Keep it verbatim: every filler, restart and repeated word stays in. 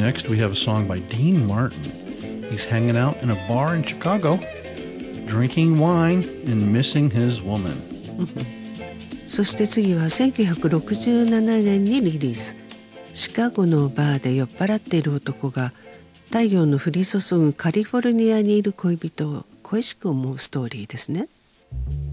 Next, we have a song by Dean Martin. He's hanging out in a bar in Chicago, drinking wine and missing his woman. そして次はせんきゅうひゃくろくじゅうななねんにリリース。シカゴのバーで酔っ払っている男が太陽の降り注ぐカリフォルニアにいる恋人を恋しく思うストーリーですね。